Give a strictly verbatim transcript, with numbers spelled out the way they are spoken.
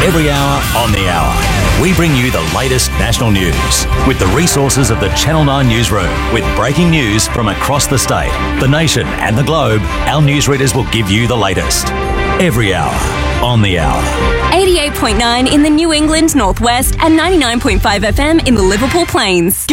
Every hour on the hour, we bring you the latest national news with the resources of the Channel nine newsroom. With breaking news from across the state, the nation and the globe, our newsreaders will give you the latest. Every hour on the hour. eighty-eight point nine in the New England Northwest and ninety-nine point five F M in the Liverpool Plains.